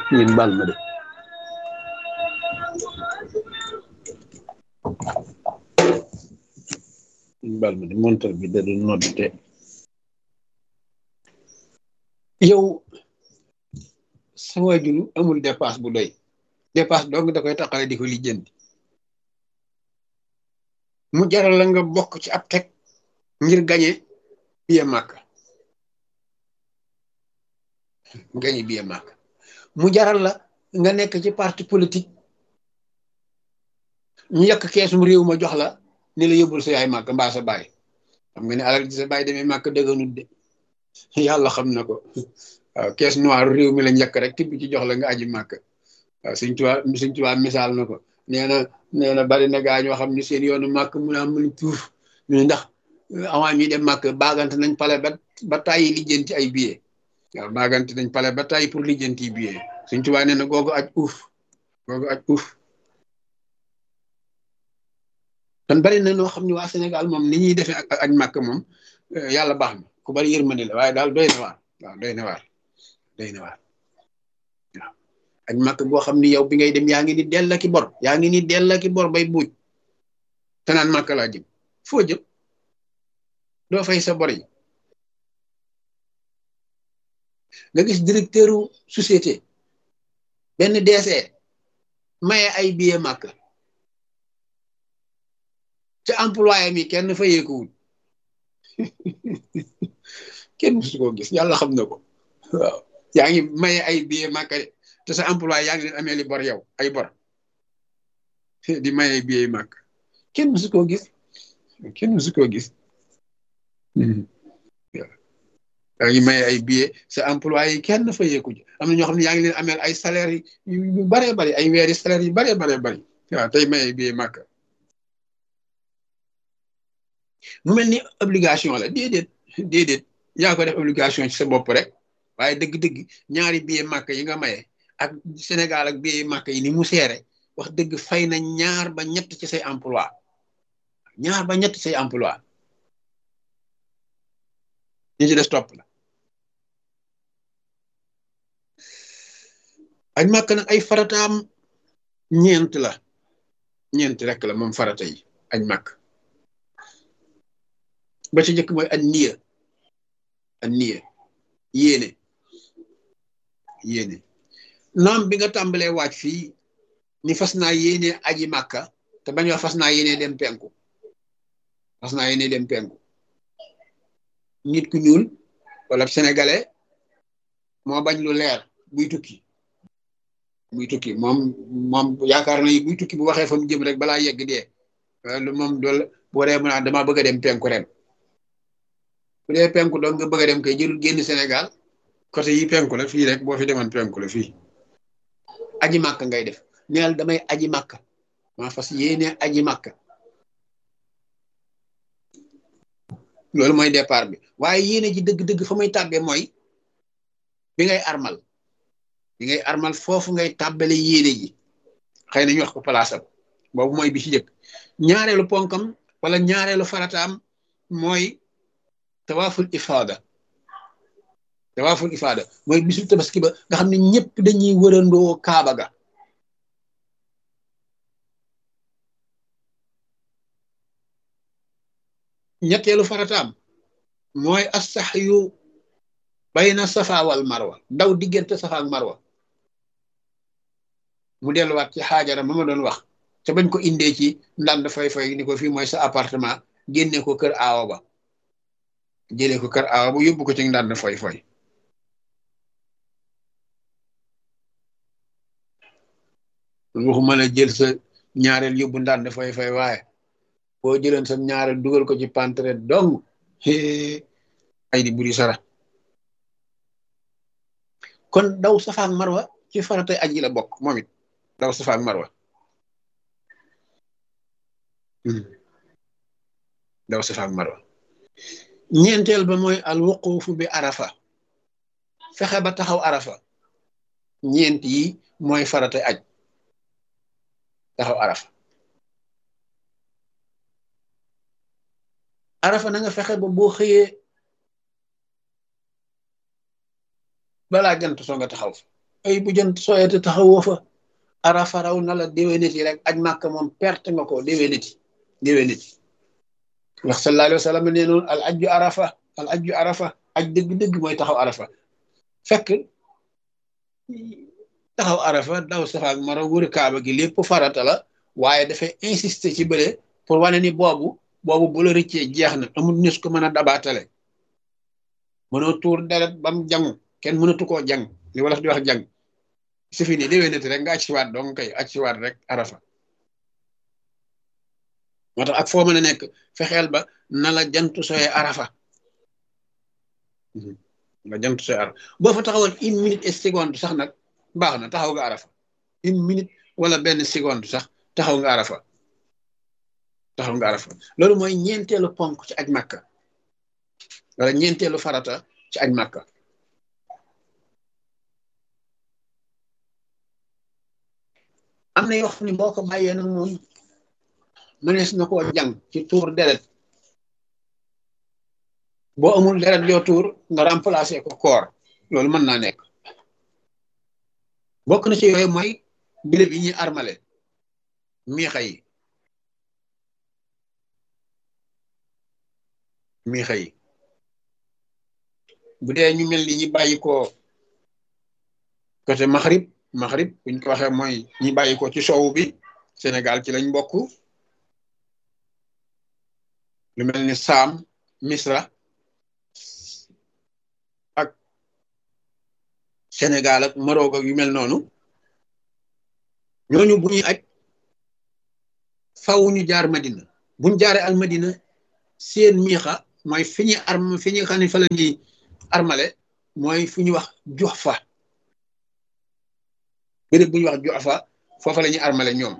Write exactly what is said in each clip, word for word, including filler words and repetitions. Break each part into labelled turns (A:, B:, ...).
A: ngeen baal ma de ngeen baal ma de montar bi da doon noté yow sa waajur amul dépasse bu doy dépasse dong da koy taxale di ko lijjanti mu jaral la nga bokk ci ab teg ngir gañe biye màkk gañe biye màkk mu jaral la nga nekk ci parti politique ñu yàq keesum réew ma jox la ni la yóbbul sa yaay màkk mbaa sa baay xam nga ne alal ji sa baay demee màkk dëgganut de yàlla xam na ko waaw kees noir réew mi la njëkk rek tibb ci jox la nga aji màkk waaw Sëñ Tuubaa Sëñ Tuubaa misaal na ko nee na nee na bari na gaa ñoo xam ni seen yoonu màkk mun a mun tuuf ñu ndax avant ñuy dem màkk baagante nañ pale ba ba tàyyi lijjanti ay billet waaw baagante nañ pale ba tàyyi pour lijjanti billet Sëñ Tuubaa nee na googu aj uuf googu aj uuf kon bari na noo xam ne waa Sénégal moom ni ñuy defee ak aj màkk moom yàlla baax na ku bari yërmande la waaye daal doy na waar waaw doy na waar doy na waar waaw aj màkk boo xam ni yow bi ngay dem yaa ngi ni dell ki bor yaa ngi ni dell ki bor bay buuj te naan màkk laa jëm foo jëm doo fay sa bor yi nga gis directeur société benn D C maye ay billet màkk te employé mi kenn fayeekuwul kenn musu koo gis yàlla xam na ko waaw yaa ngi maye ay billet màkk te sa employé yaa ngi leen amee li bor yow ay bor di maye ay billet màkk kenn musu koo gis kenn musu koo gis yaa ngi maye ay billet sa employé yi kenn fayeeku ji am na ñoo xam ne yaa ngi leen ameel ay salaire yu baree bari ay weeri salaire yu baree baree bari waaw tey maye ay billet màkk mu mel ni obligation la déedéet déedéet yaa ko def obligation ci sa bopp rek waaye dëgg-dëgg ñaari billet màkk yi nga maye ak Sénégal ak billet màkk yi ni mu seere wax dëgg fay na ñaar ba ñett ci say emploi ñaar ba ñett say emploi ñi ci des topp la aj màkk nag ay farataam ñeent la ñeent rek la moom farata yi aj màkk ba ci njëkk mooy an niya an niya yéene yéene naam bi nga tàmbalee waaj fii ni fas naa yéene aji màkka te bañ wax fas naa yéene dem penku fas naa yéene dem penku nit ku ñuul wala sénégalais moo bañ lu leer buy tukki buy tukki moom moom yaakaar na buy tukki bu waxee fa mu jëm rek balaa yegg dee lu moom dool boo dee mën a dama bëgg a dem penku ren bu dee penku doon nga bëgg a dem kay jëlul génn Sénégal côté yi penku la fii rek boo fi demoon penku la fii aji màkk ngay def neel damay aji màkk maa fas yéene aji màkk loolu mooy départ bi waaye yéene ji dëgg-dëgg fa may tàbbee mooy bi ngay armal bi ngay armal foofu ngay tàbbale yéene ji xëy na ñu wax ko palaasam boobu mooy bi ci jëkk ñaareelu ponkam wala ñaareelu farataam mooy tawaaful ifaada tawaaful ifaada mooy bisu tabaski ba nga xam ne ñëpp dañuy wërandoo kaaba ga ñetteelu farataam mooy as-sa'yu bayna safa wal marwa daw diggante safa ak marwa mu delluwaat ci xaajara ma ma doon wax te bañ ko indee ci ndànd fay fay ni ko fii mooy sa appartement génne ko kër aawa ba jëlee ko kër aawa bu yóbbu ko ci ndànd foy foy waxuma la jël sa ñaareel yóbbu ndànd foy foy waaye boo jëleen sa ñaareel dugal ko ci pantre dong ay di buri sara kon daw safa ak marwa ci faratay aji la bokk moom it daw safa ak marwa daw safa ak marwa ñeenteel ba mooy al wuqufu bi arafa fexe ba taxaw arafa ñeent yi mooy farata aj taxaw arafa arafa na nga fexe ba boo xëyee balaa jant soo nga taxaw ay bu jant sooyete taxawoo fa arafa raw na la déwéniti rek aj màkk moom perte nga ko déwéniti déwéniti ndax sallallahu alayhi wa sallam nee noonu al ajju arafa al ajju arafa aj dëgg-dëgg mooy taxaw arafa fekk taxaw arafa daw safa ak mara wër kaaba gi lépp farata la waaye dafay insister ci bële pour wane ni boobu boobu bu la rëccee jeex na amul nis ko mën a dabaatale mënoo tuur deret bam jangu kenn mënatu koo jang li wala di wax jang su fi ni déwénati rek nga aj siwaat donc kay aj siwaat rek arafa moo tax ak foo mën a nekk fexeel ba na la jantu soyee arafa nga jantu soyee arafa boo fa taxawal une minute et seconde sax nag baax na taxaw nga arafa une minute wala benn seconde sax taxaw nga arafa taxaw nga arafa loolu mooy ñeenteelu ponk ci aj màkka wala ñeenteelu farata ci aj màkka am na yoo xam ne boo ko bàyyee nag moom mënees na koo jàng ci tuur deret boo amul deret yoo tuur nga remplacer ko koor loolu mën naa nekk bokk na ci yooyu mooy bilib yi ñuy armale miixa yi miixa yi bu dee ñu mel ni ñi bàyyi ko côté Maghrib Maghrib buñ ko waxee mooy ñi bàyyi ko ci sowu bi Sénégal ci lañ bokk lu mel ni Saam Misra ak Sénégal ak Maroc ak yu mel noonu ñooñu bu ñuy aj faw ñu jaar Madina buñ jaaree al Madina seen miixa mooy fi ñuy arm fi ñuy xam ne fa la ñuy armale mooy fu ñuy wax Juhfa béréb bu ñuy wax Juhfa foofa la ñuy armale ñoom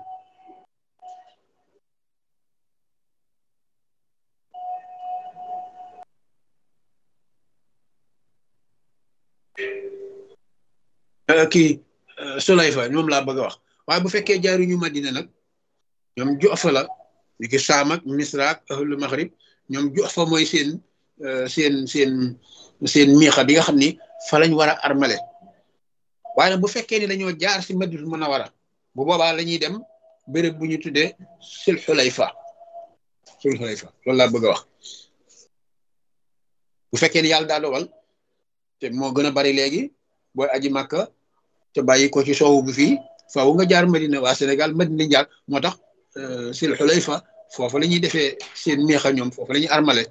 A: kii Sulayfa ñoom laa bëgg a wax waaye bu fekkee jaaruñu Madina nag ñoom Juhfa la ñu ki Saam ak Misra ak ahlu Maghrib ñoom Juhfa mooy seen seen seen seen miixa bi nga xam ni fa lañ war a armale waaye nag bu fekkee ni dañoo jaar si Madinatul Munawwara bu boobaa la ñuy dem béréb bu ñu tuddee Sul Xulayfa Sul Xulayfa loolu laa bëgg a wax bu fekkee ni yàlla daa dogal te moo gën a bari léegi booy aji Makka te bàyyi ko ci soowu bi fii faaw nga jaar Madina waa Sénégal Madina jaar moo tax Sul Xulayfa foofu la ñuy defee seen miixa ñoom foofu la ñuy armale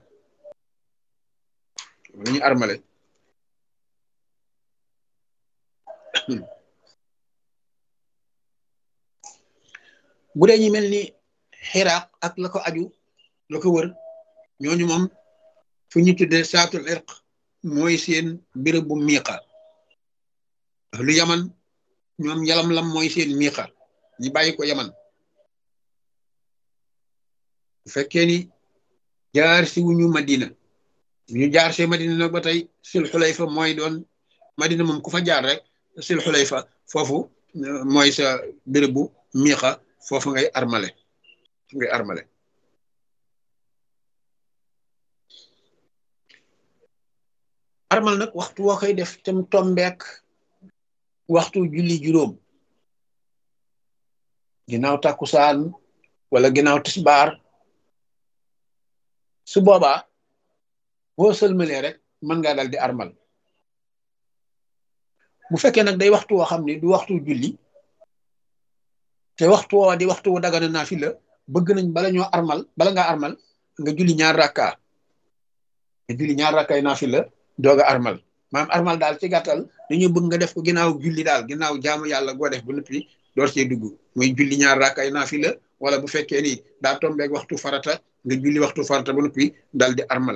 A: la ñuy armale bu dee ñu mel ni Xiraaq ak la ko aju la ko wër ñooñu moom fu ñu tuddee saatul irq mooy seen béréb bu miiqa lu Yaman ñoom yalam lam mooy seen miiqa ñi bàyyi ko Yaman bu fekkee ni jaar si wuñu Madina ñu jaar see Madina nag ba tey Sul Xulayfa mooy doon Madina moom ku fa jaar rek Sul Xulayfa foofu mooy sa béréb bu miiqa foofu ngay armale ngay armale armal nag waxtu woo koy def tam tombeek waxtu julli juróom ginnaaw takkusaan wala ginnaaw tisbaar su boobaa boo sëlmalee rek mën ngaa dal di armal bu fekkee nag day waxtu woo xam ne du waxtu julli te waxtu woo di waxtu wu dagana naa fi la bëgg nañ bala ñoo armal bala ngaa armal nga julli ñaar rakka nga julli ñaar rakkaay naa fi la doog a armal maanaam armal daal ci gàttal dañoo bëgg nga def ko ginnaaw julli daal ginnaaw jaamu yàlla goo def ba noppi door cee dugg mooy julli ñaar rakkaay naa fi la wala bu fekkee ni daa tombeeg waxtu farata nga julli waxtu farata ba noppi daal di armal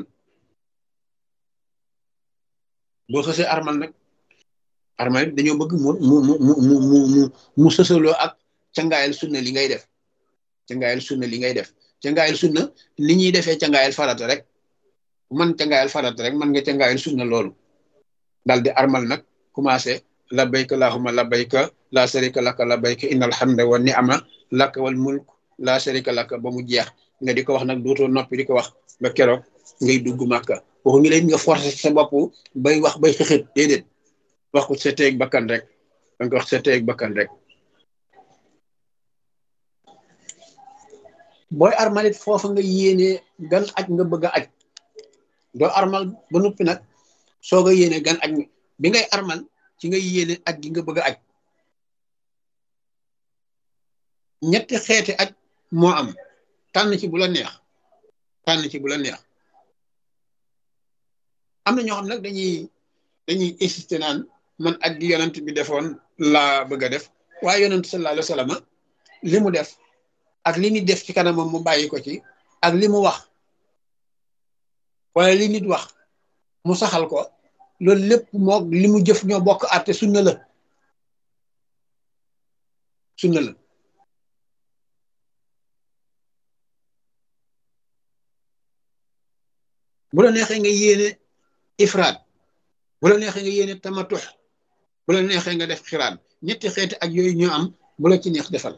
A: boo xasee armal nag armal dañoo bëgg mu mu mu mu mu mu mu mu sësaloo ak cangaayal sunna li ngay def cangaayal sunna li ngay def cangaayal sunna li ñuy defee cangaayal farata rek man cangaayal farata rek man nga cangaayal sunna loolu daal di armal nag commencé labbayka allahumma labbayka la sharika laka labbayka innal hamda wa ni'ma laka wal mulk la sharika laka ba mu jeex nga di ko wax nag dootoo noppi di ko wax ba keroog ngay dugg Màkka waxu ngi leen nga forcé sa bopp bay wax bay xëxët déedéet wax ko sa teeg bakkan rek danga ko wax sa teeg bakkan rek booy armalit foofa nga yéene gan aj nga bëgg a aj doo armal ba noppi nag soog a yéene gan aj bi ngay armal ci nga yéene aj gi nga bëgg a aj ñetti xeeti aj moo am tànn ci bu la neex tànn ci bu la neex am na ñoo xam nag dañuy dañuy insister naan man aj gi yonent bi defoon laa bëgg a def waaye yonent sallallahu alayhi wa sallam li mu def ak li nit def ci kanamam mu bàyyi ko ci ak li mu wax waaye li nit wax mu saxal ko loolu lépp moog li mu jëf ñoo bokk àtte sunna la sunna la bu la neexee nga yéene ifraat bu la neexee nga yéene tamatux bu la neexee nga def xiraan ñetti xeeti ak yooyu ñoo am bu la ci neex defal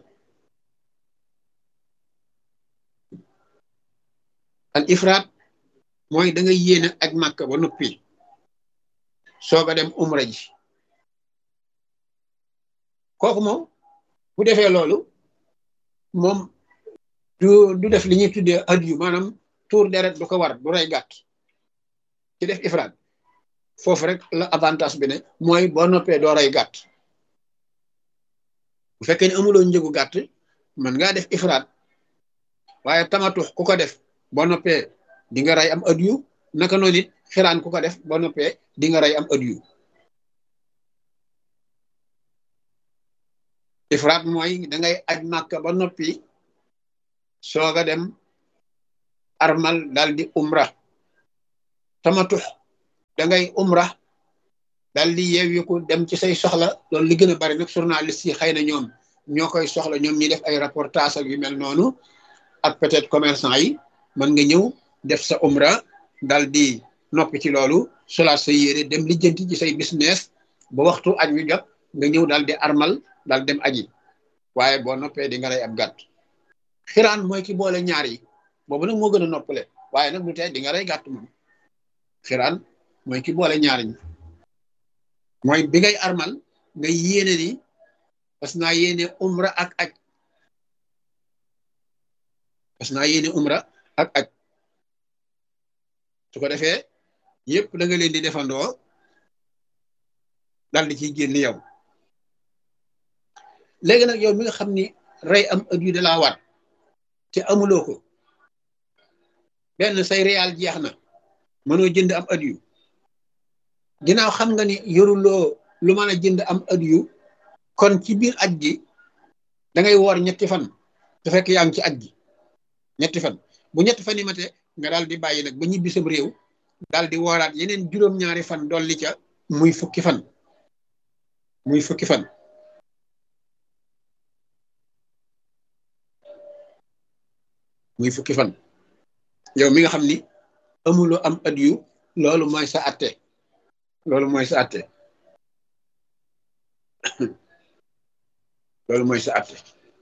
A: al ifraat mooy da nga yéene ak màkk ba noppi soog a dem umra ji kooku moom bu defee loolu moom du du def li ñuy tuddee adiyu maanaam tuur deret du ko war du rey gàtt ci def ifraat foofu rek la avantage bi ne mooy boo noppee doo rey gàtt bu fekkee ne amuloo njëgu gàtt mën ngaa def ifraat waaye tamatux ku ko def boo noppee di nga rey am adiyu naka noonu it xiraan ku ko def boo noppee di nga rey am adiyu ifraat mooy da ngay aj màkka ba noppi soog a dem armal dal di umra tamatux da ngay umra dal di yeewiku dem ci say soxla loolu li gën a bari nag journaliste yi xëy na ñoom ñoo koy soxla ñoom ñi def ay reportage ak yu mel noonu ak peut-être commerçant yi mën nga ñëw def sa umra dal di noppi ci loolu solaat sa yére dem lijjanti ci say business ba waxtu aj wi jot nga ñëw dal di armal dal dem aji waaye boo noppee di nga rey ab gàtt xiraan mooy ki boole ñaar yi boobu nag moo gën a noppale waaye nag du tee di nga rey gàtt moom xiraan mooy ki boole ñaar ñi mooy bi ngay armal nga yéene ni parce que naa yéene umra ak aj parce que naa yéene umra ak aj su ko defee yëpp da nga leen di defandoo dal di ciy génn yow léegi nag yow mi nga xam ni rey am adiyu de la waat te amuloo ko benn say réal jeex na mënoo jënd am adiyu ginnaaw xam nga ni yoruloo lu mën a jënd am adiyu kon ci biir aj gi da ngay woor ñetti fan te fekk yaa ngi ci aj gi ñetti fan bu ñetti fan yi mate nga daal di bàyyi nag ba ñibbi sam réew daal di wooraat yeneen juróom-ñaari fan dolli ca muy fukki fan muy fukki fan muy fukki fan yow mi nga xam ni amuloo am adiyu loolu mooy sa atte loolu mooy sa atte loolu mooy sa atte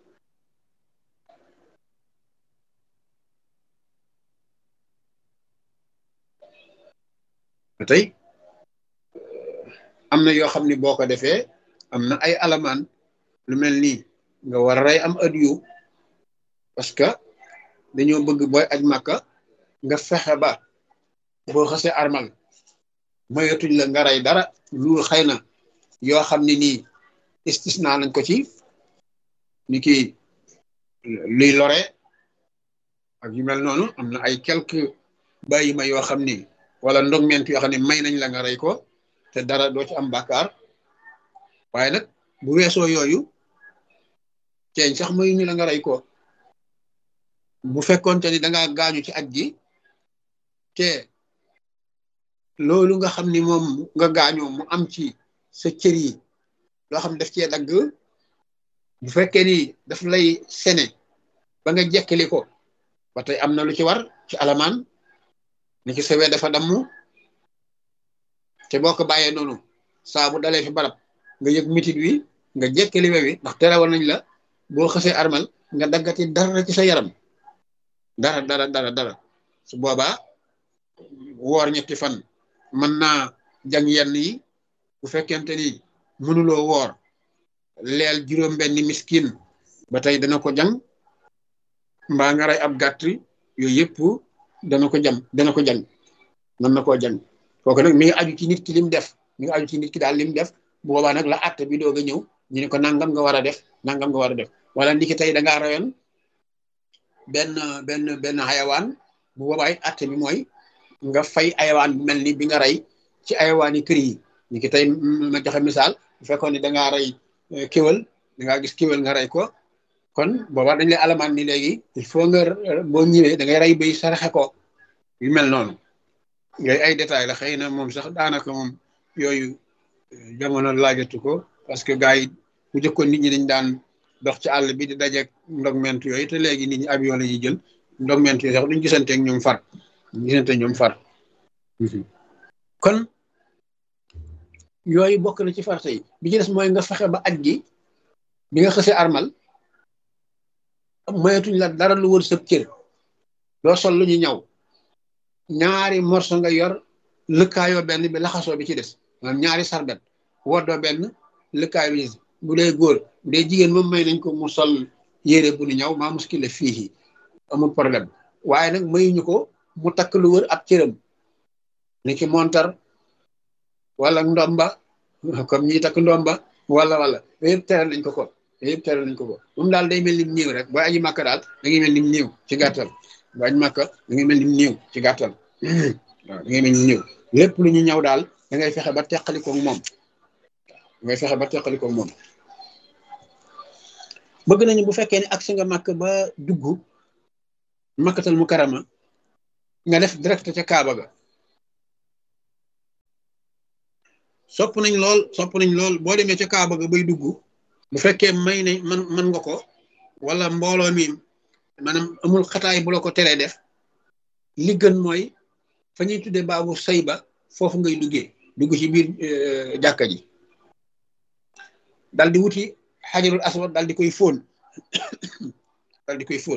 A: tey am na yoo xam ni boo ko defee am na ay alamaan lu mel nii nga war a rey am adiyu parce que dañoo bëgg booy aj màkka nga fexe ba boo xasee armal moyetuñ la nga rey dara lu xëy na yoo xam ne nii istisna nañ ko ci ni ki luy lore ak yu mel noonu am na ay quelques bàyyi ma yoo xam ni wala ndogment yoo xam ne may nañ la nga rey ko te dara doo ci am bàkkaar waaye nag bu weesoo yooyu ceeñ sax mayu ñu la nga rey ko bu fekkoonte ni danga gaañu ci aj gi te loolu nga xam ni moom nga gaañoo mu am ci sa cër yi loo xam daf cee dagg bu fekkee ni daf lay sene ba nga jekkali ko ba tey am na lu ci war ci alamaan ni ki sawee dafa damm te boo ko bàyyee noonu saa bu dalee fi barab nga yëg mitit wi nga jekkali we wi ndax terewoon nañ la boo xësee armal nga daggati dara ci sa yaram dara dara dara dara su boobaa woor ñetti fan mën naa jàng yenn yi bu fekkente ni mënuloo woor leel juróom benn miskin ba tey dana ko jàng mbaa nga rey ab gàtt yooyu yëpp dana ko jam dana ko jàng mën na koo jàng kooku nag mi ngi aju ci nit ki lim def mi ngi aju ci nit ki daal lim def bu boobaa nag la àtte bi doog a ñëw ñu ne ko nangam nga war a def nangam nga war a def wala ndiki tey da ngaa rayoon benn benn benn xayawaan bu boobaay àtte bi mooy nga fay ayawaan bu mel ni bi nga rey ci ayawaan yi kër yi ni ki tey ma joxe misaal bu fekkoon ni da ngaa rey kéwal da ngaa gis kéwal nga rey ko kon boobaa dañ lay alamaan ni léegi il faut nga boo ñëwee da ngay rey bay saraxe ko yu mel noonu yooyu ay détails la xëy na moom sax daanaka moom yooyu jamono laajatu ko parce que gars yi bu jëkkoon nit ñi dañ daan dox ci àll bi di dajeeg ndogment yooyu te léegi nit ñi avion la ñuy jël ndogment yooyu sax duñ gisanteeg ñoom far duñ gisante ñoom far kon yooyu bokk na ci farata yi bi ci des mooy nga fexe ba aj gi bi nga xësee armal moyetuñ la dara lu wër sëb cër doo sol lu ñu ñaw ñaari morso nga yor lëkkaayoo benn bi laxasoo bi ci des maanaam ñaari sarbet woddoo benn lëkkaayoo bi ci des bu dee góor bu dee jigéen moom may nañ ko mu sol yére bu ñu ñaw maa muskile fii amul problème waaye nag mayuñu ko mu takk lu wër ab cëram ni ki montar wala ndomba comme ñi takk ndomba wala wala yëpp tere nañ ko ko yëpp tere nañ ko ko moom daal day mel ni mu néew rek booy aji màkka daal da ngay mel ni mu néew ci gàttal booy aji màkka da ngay mel ni mu néew ci gàttal waaw da ngay mel ni mu néew lépp lu ñu ñëw daal da ngay fexe ba teqalikoog moom da ngay fexe ba teqalikoog moom bëgg nañu bu fekkee ne agsi nga màkk ba dugg makkatal mu karama nga def direct ca Kaaba ga sopp nañ lool sopp nañ lool boo demee ca Kaaba ga bay dugg bu fekkee may nañ man man nga ko wala mbooloo mi maanaam amul xataay bu la ko teree def li gën mooy fa ñuy tuddee baabu sayba foofu ngay duggee dugg ci biir jàkka ji dal di wuti xajarul aswad dal di koy fóon dal di koy fóon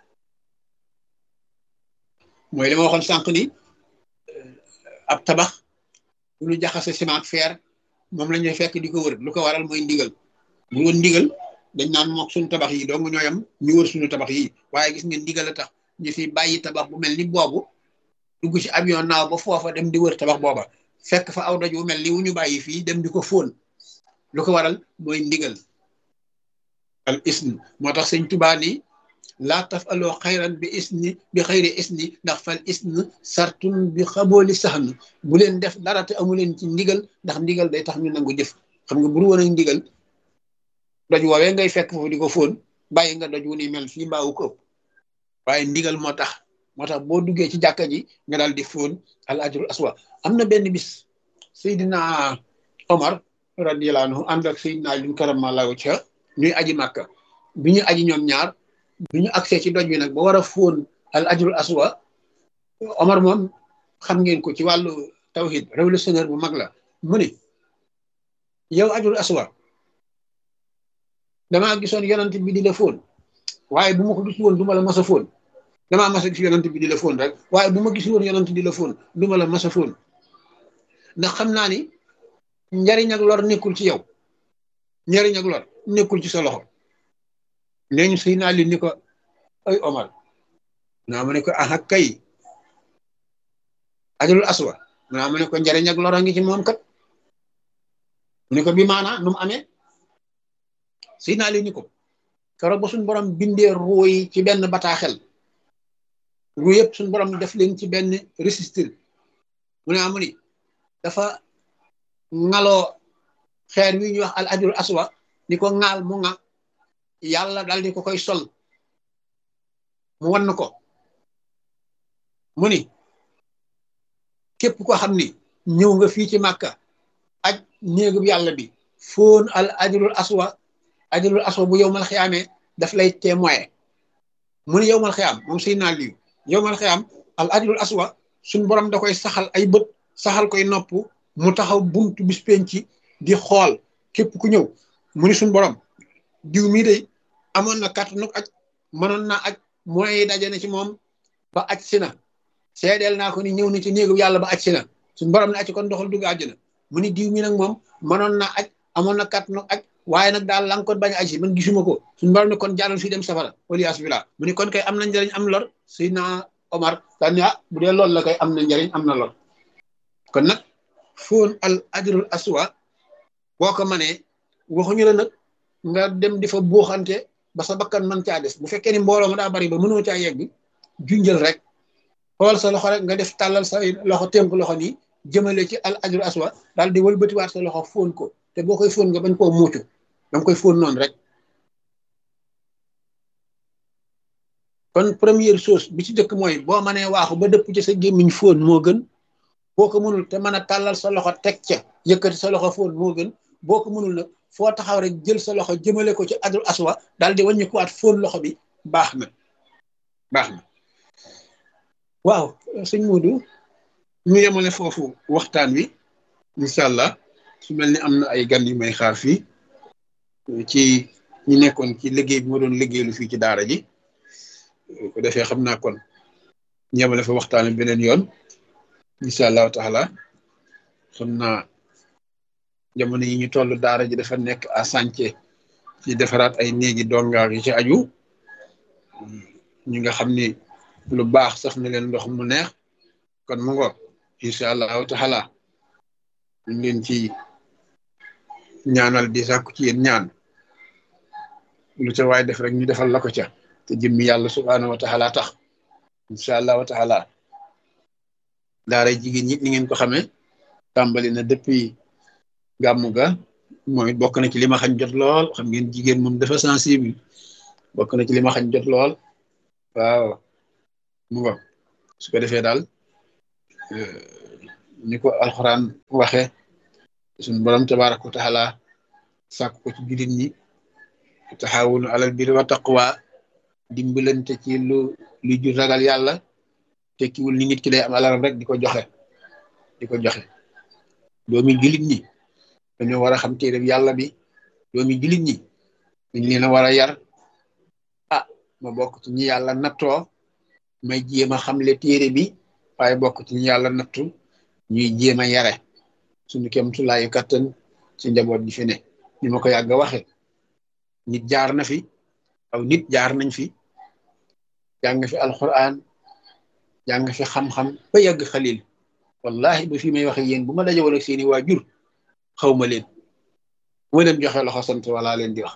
A: mooy li ma waxoon sànq ni ab tabax bu ñu jaxase ciment ak fer moom la ñuy fekk di ko wër lu ko waral mooy ndigal bu woon ndigal dañ naan mook suñu tabax yi dong ñooyam ñu wër suñu tabax yi waaye gis nga ndigal a tax ñu fi bàyyi tabax bu mel ni boobu dugg ci avion naaw ba foofa dem di wër tabax booba fekk fa aw doj wu mel ni wu ñu bàyyi fii dem di ko fóon lu ko waral mooy ndigal al isn moo tax sëñ Tuubaa ni laa taf aloo xayran bi isni bi xayri isni ndax fal isn sartun bi xabooli saxn bu leen def dara te amu leen ci ndigal ndax ndigal day tax ñu nangu jëf xam nga buru woon ak ndigal doj woowee ngay fekk foofu di ko fóon bàyyi nga doj wu ni mel fii mbaawu ko ëpp waaye ndigal moo tax moo tax boo duggee ci jàkka ji nga daal di fóon al ajrul aswa am na benn bis Seydina Omar radiyallahu anhu ànd ak Seydina Ali karamallahu wajhahu ñuy aji màkka bi ñu aji ñoom ñaar bi ñu accès ci doj bi nag ba war a fóon al ajrul aswa Omar moom xam ngeen ko ci wàllu tawhid révolutionnaire bu mag la mu ne yow ajrul aswa damaa gisoon yonent bi di la fóon waaye bu ma ko gis woon du ma la mas a fóon damaa mas a gis yonent bi di la fóon rek waaye bu ma gis woon yonent di la fóon du ma la mas a fóon ndax xam naa ni njariñ ak lor nekkul ci yow njariñ ak lor nekkul ci sa loxo nee ñu sëy naa li ni ko ay Omar naa ma ne ko aha kay ajrul aswa naa ma ne ko njariñ ak lor a ngi ci moom kat mu ne ko bi maanaa nu mu amee sëy naa li ni ko keroog ba suñu borom bindee ruu yi ci benn bataaxel ruu yëpp suñu borom def leen ci benn registre mu ne amu ni dafa ŋaloo xeer wi ñuy wax al ajrul aswa ni ko ŋaal mu ŋa yàlla dal di ko koy sol mu wan ko mu ni képp ko xam ni ñëw nga fii ci Màkka aj néegub yàlla bi foon al ajrul aswa ajrul aswa bu yowmal xiyaamee daf lay témoin mu ni yowmal xiyaam moom sëy naa liu yowmal xiyaam al ajrul aswa suñ borom da koy saxal ay bët saxal koy nopp mu taxaw buntu bis penci di xool képp ku ñëw mu ni suñ borom diw mii day amoon na kàttanu aj mënoon naa aj mooy daje na ci moom ba aj si na seedeel naa ko ni ñëw na ci néegu yàlla ba aj si na suñ borom ne aj kon doxal dugg àjjana mu ni diw mi nag moom mënoon naa aj amoon na kàttanu aj waaye nag daal la nga kon bañ a aji man gisuma ko suñu borom ne kon jàllal fii dem safara waliyaas billah mu ne kon kay am na njëriñ am lor Seydina Omar daal ne ah bu dee loolu la kay am na njëriñ am na lor kon nag fóon al ajrul aswa boo ko mënee waxuñu la nag nga dem di fa buuxante ba sa bakkan man caa des bu fekkee ni mbooloo nga daa bari ba mënoo caa yegg junjël rek xool sa loxo rek nga def tàllal sa loxo tënk loxo nii jëmale ci al ajrul aswa daal di wëlbatiwaat sa loxo fóon ko te boo koy fóon nga bañ koo muucu danga koy fóon noonu rek kon première chose bi ci dëkk mooy boo mënee waaxu ba dëpp ci sa gémmiñ fóon moo gën boo ko mënul te mën a tàllal sa loxo teg ca yëkkati sa loxo fóon moo gën boo ko mënul nag foo taxaw rek jël sa loxo jëmale ko ci ajrul aswa daal di wàññi ko waat fóon loxo bi baax na baax na waaw sëñ Modou ñu yemale foofu waxtaan wi incha allah su mel ni am na ay gan yu may xaar fii ci ñi nekkoon ci liggéey bi ma doon liggéeylu fii ci daara ji ko defee xam naa kon ñu yemale fa waxtaan wi beneen yoon incha allahu taala xam naa jamono yi ñu toll daara ji dafa nekk à chantier ci defaraat ay néegi dongaar yi ci aju ñi nga xam ni lu baax saf na leen ndox mu neex kon mu ngo incha allahu taala ñu leen ci ñaanal di sàkku ci yéen ñaan lu ca waay def rek ñu defal la ko ca te jëmmi yàlla subhaanahu wa taala tax incha allahu taala daaray jigéen ñi ni ngeen ko xamee tàmbali na depuis gàmmu ga moom it bokk na ci li ma xañ jot lool xam ngeen jigéen moom dafa sensible bokk na ci li ma xañ jot lool waaw mu ngo su ko defee daal ni ko alxuraan waxe suñu borom tabaraka wa taala sàkk ko ci jullit ñi taxawunu alal birri wa taqwa dimbalante ci lu lu ju ragal yàlla tekkiwul ni nit ki day am alalam rek di ko joxe di ko joxe doomi jullit ñi dañoo war a xam téere yàlla bi doomi jullit ñi dañ leen a war a yar ah ma bokk ci ñi yàlla nattoo may jéem a xamle téere bi waaye bokk ci ñi yàlla nattu ñuy jéem a yare suñu kem tulaayu kattan ci njaboot gi fi ne ni ma ko yàgg a waxe nit jaar na fi aw nit jaar nañ fi jàng fi alquran jàng fi xam-xam ba yàgg xalil wallahi ba fi may waxe yéen bu ma dajewoon ak seeni waajur xawma leen bu ma leen joxe loxo sant wala leen di wax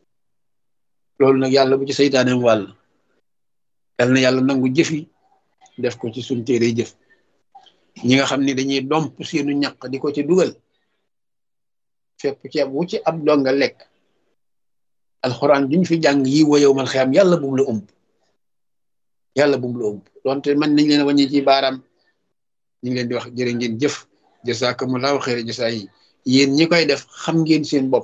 A: loolu nag yàlla bu ci seytaaneem wàll yal na yàlla nangu jëfi def ko ci suñ téere jëf ñi nga xam ne dañuy domp seenu ñaq di ko ci dugal fépp ceeb wu ci ab donga lekk alxuraan duñ fi jàng yi woyow man xeyam yàlla bum la ëmb yàlla bum la ëmb donte man nañ leen a wàññi ci baaraam ñu ngi leen di wax jërë ngeen jëf jazakumullahu xayra jasaa yi yéen ñi koy def xam ngeen seen bopp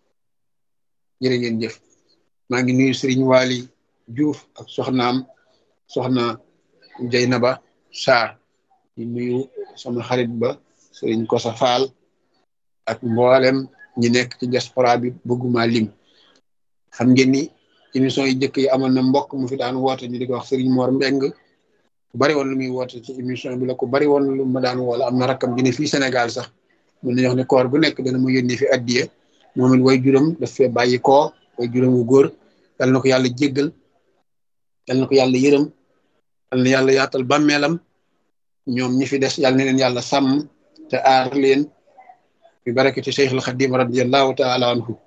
A: jërë ngeen jëf maa ngi nuyu Sëriñ Waali Juuf ak soxnaam soxna Jeynaba Saar di nuyu sama xarit ba Sëriñ Kosa Faal ak mboolem ñi nekk ci diaspora bi bëgguma lim xam ngeen ni émission yi jëkk yi amoon na mbokk mu fi daan woote ñu di ko wax Sëriñ Mor Mbeng ku bari woon lu muy woote ci émission bi la ku bari woon lu ma daan woola am na rakkam bi ne fii Sénégal sax mun nañu wax ne koor bu nekk dana mu yónnee fi addiye moom it way juróom daf fee bàyyi koo way juróom wu góor yal na ko yàlla jéggal yal na ko yàlla yërëm yal na yàlla yaatal bàmmeelam ñoom ñi fi des yal na leen yàlla sàmm te aar leen bi barakati Cheikhul Khadim radiyallahu taala anhu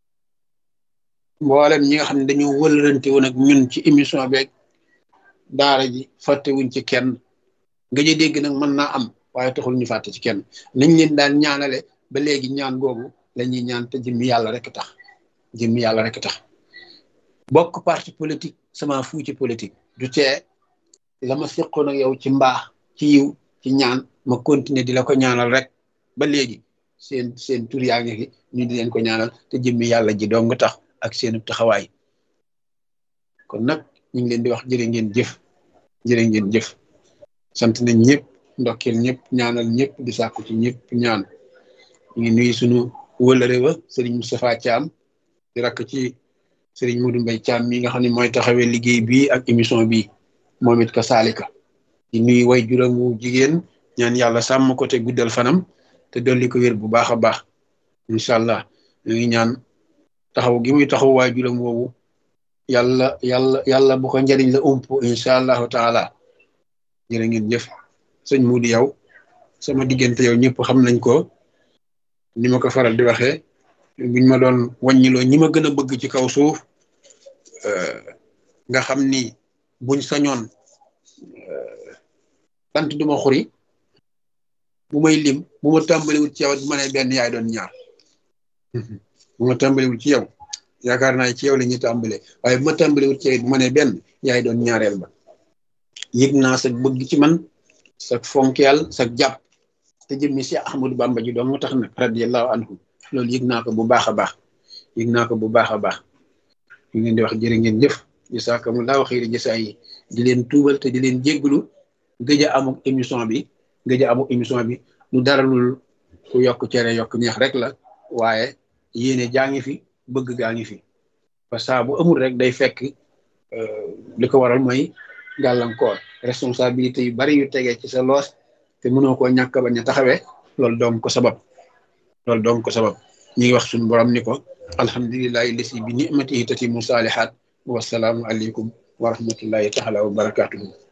A: mboolem ñi nga xam ne dañoo wëlërante woon ak ñun ci émission beeg daara ji fàttewuñ ci kenn nga jë dégg nag mën naa am waaye taxul ñu fàtte ci kenn nañ leen daan ñaanale ba léegi ñaan googu la ñuy ñaan te jëmmi yàlla rek tax jëmmi yàlla rek tax bokk parti politique sama fu ci politique du tee la ma seqoon ak yow ci mbaax ci yiw ci ñaan ma continuer di la ko ñaanal rek ba léegi seen seen tur yaa ngi fi ñu di leen ko ñaanal te jëmmi yàlla ji dong tax ak seenu taxawaay kon nag ñu ngi leen di wax jërë ngeen jëf jërë ngeen jëf sant nañ ñëpp ndokkeel ñëpp ñaanal ñëpp di sàkku ci ñëpp ñaan ñu ngi nuyu sunu wëlëre wa Serigne Moustapha Thiam di rakk ci Serigne Modou Mbaye Thiam mi nga xam ne mooy taxawee liggéey bi ak émission bi moom it ka saalika di nuyu way juróomu jigéen ñaan yàlla sàmm ko te guddal fanam te dolli ko wér bu baax a baax incha allah ñu ngi ñaan taxaw gi muy taxaw waajuram woowu yàlla yàlla yàlla bu ko njariñ la ump incha allahu taala. jërë ngeen jëf sëñ Mudi yow sama diggante yow ñëpp xam nañ ko ni ma ko faral di waxee buñ ma doon wàññiloo ñi ma gën a bëgg ci kaw suuf nga xam ni buñ sañoon tant duma xuri bu may lim bu ma tàmbaliwut ci yow bu ma nee benn yaay doon ñaar bu ma tàmbaliwut ci yow yaakaar naa ci yow la ñuy tàmbale waaye bu ma tàmbaliwut ci yow bu ma nee benn yaay doon ñaareel ba yëg naa sa bëgg ci man sa fonkeel sa jàpp te jëmmi si Ahmadou Bamba ji doon moo tax nag radiyallahu anhu loolu yëg naa ko bu baax a baax yëg naa ko bu baax a baax ñu ngeen di wax jërë ngeen jëf jazaakumullaahu xayri jasaa yi di leen tuubal te di leen jégglu gëj a amuk émission bi gëj a amuk émission bi lu dara lul ku yokk cere yokk neex rek la waaye yéene jaa ngi fi bëgg gaa ngi fi parce que bu amul rek day fekk li ko waral mooy gàllankoor responsabilité yu bari yu tegee ci sa loos te mënoo koo ñàkk bañ a taxawee loolu doom ko sabab loolu doom ko sabab ñu ngi wax suñu borom ni ko alhamdulillahi lasi bi ni'matihi tatimu saalihaat wasalaamu aleykum wa rahmatullahi taala wa barakatuhu